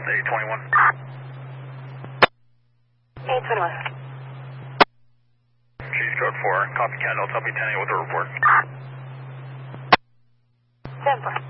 821. 821. Cheese code 4. Copy Candle. Copy 10 with a report. 10-4.